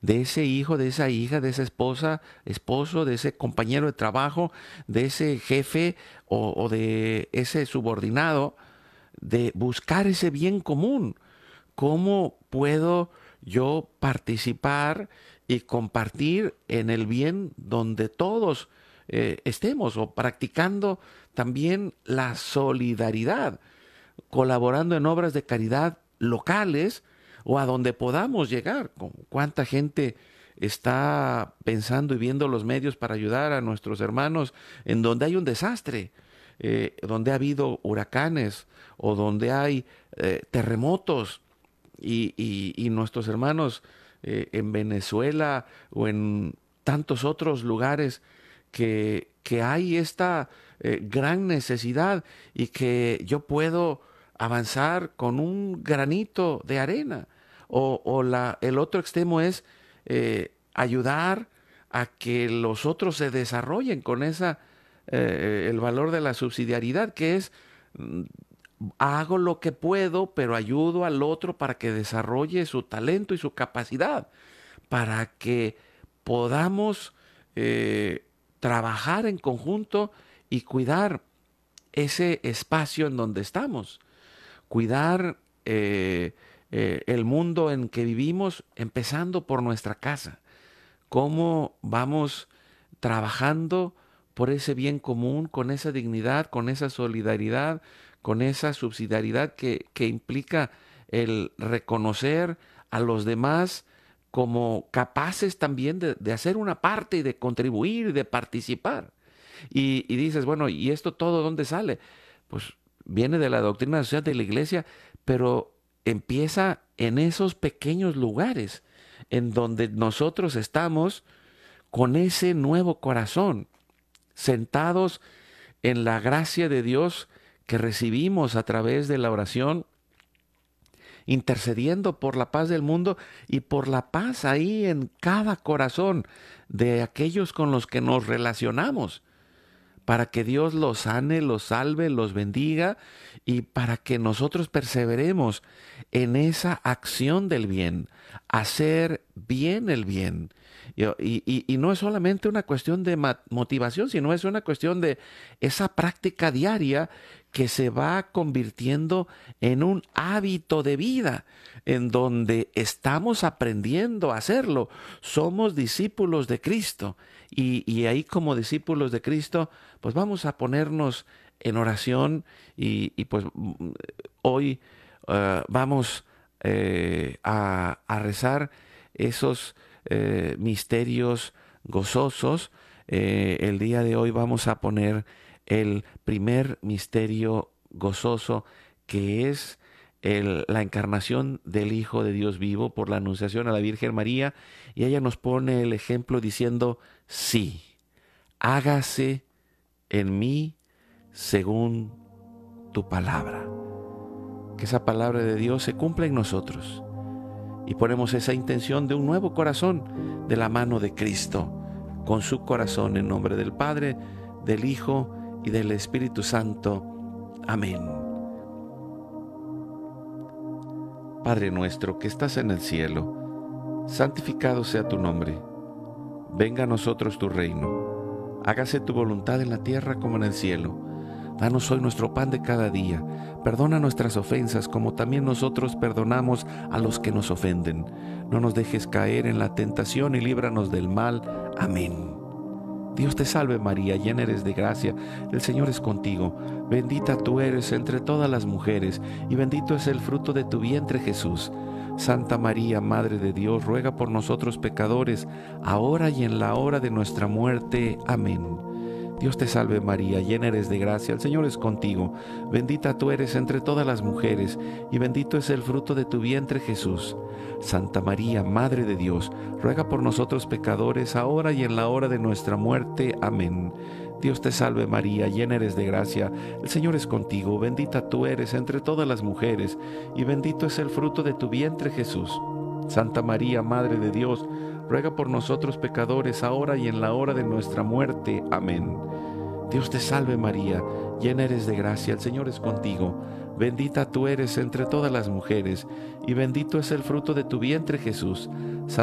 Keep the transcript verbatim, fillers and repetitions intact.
de ese hijo, de esa hija, de esa esposa, esposo, de ese compañero de trabajo, de ese jefe o, o de ese subordinado, de buscar ese bien común. ¿Cómo puedo yo participar y compartir en el bien donde todos eh, estemos, o practicando también la solidaridad, colaborando en obras de caridad locales o a donde podamos llegar? ¿Cuánta gente está pensando y viendo los medios para ayudar a nuestros hermanos en donde hay un desastre, eh, donde ha habido huracanes o donde hay eh, terremotos? Y, y, y nuestros hermanos eh, en Venezuela o en tantos otros lugares que, que hay esta eh, gran necesidad, y que yo puedo avanzar con un granito de arena. O, o la, el otro extremo es eh, ayudar a que los otros se desarrollen con esa, eh, el valor de la subsidiariedad, que es mm, hago lo que puedo, pero ayudo al otro para que desarrolle su talento y su capacidad, para que podamos eh, trabajar en conjunto y cuidar ese espacio en donde estamos, cuidar eh, eh, el mundo en que vivimos, empezando por nuestra casa. Cómo vamos trabajando por ese bien común, con esa dignidad, con esa solidaridad, con esa subsidiariedad que, que implica el reconocer a los demás como capaces también de, de hacer una parte y de contribuir y de participar. Y, y dices, bueno, ¿y esto todo dónde sale? Pues viene de la doctrina social de la Iglesia, pero empieza en esos pequeños lugares en donde nosotros estamos con ese nuevo corazón, sentados en la gracia de Dios que recibimos a través de la oración, intercediendo por la paz del mundo y por la paz ahí en cada corazón de aquellos con los que nos relacionamos, para que Dios los sane, los salve, los bendiga, y para que nosotros perseveremos en esa acción del bien, hacer bien el bien. Y, y, y no es solamente una cuestión de motivación, sino es una cuestión de esa práctica diaria que se va convirtiendo en un hábito de vida, en donde estamos aprendiendo a hacerlo. Somos discípulos de Cristo, y, y ahí, como discípulos de Cristo, pues vamos a ponernos en oración, y, y pues hoy uh, vamos eh, a, a rezar esos eh, misterios gozosos. Eh, el día de hoy vamos a poner el primer misterio gozoso, que es el, la encarnación del Hijo de Dios vivo por la anunciación a la Virgen María, y ella nos pone el ejemplo diciendo: sí, hágase en mí según tu palabra. Que esa palabra de Dios se cumpla en nosotros, y ponemos esa intención de un nuevo corazón de la mano de Cristo, con su corazón, en nombre del Padre, del Hijo y del Espíritu Santo. Amén. Padre nuestro que estás en el cielo, santificado sea tu nombre. Venga a nosotros tu reino. Hágase tu voluntad en la tierra como en el cielo. Danos hoy nuestro pan de cada día. Perdona nuestras ofensas, como también nosotros perdonamos a los que nos ofenden. No nos dejes caer en la tentación y líbranos del mal. Amén. Dios te salve María, llena eres de gracia, el Señor es contigo. Bendita tú eres entre todas las mujeres, y bendito es el fruto de tu vientre Jesús. Santa María, Madre de Dios, ruega por nosotros pecadores, ahora y en la hora de nuestra muerte. Amén. Dios te salve María, llena eres de gracia, el Señor es contigo. Bendita tú eres entre todas las mujeres, y bendito es el fruto de tu vientre Jesús. Santa María, Madre de Dios, ruega por nosotros pecadores, ahora y en la hora de nuestra muerte. Amén. Dios te salve María, llena eres de gracia, el Señor es contigo. Bendita tú eres entre todas las mujeres, y bendito es el fruto de tu vientre Jesús. Santa María, Madre de Dios, ruega por nosotros pecadores, ahora y en la hora de nuestra muerte. Amén. Dios te salve María, llena eres de gracia, el Señor es contigo. Bendita tú eres entre todas las mujeres, y bendito es el fruto de tu vientre Jesús.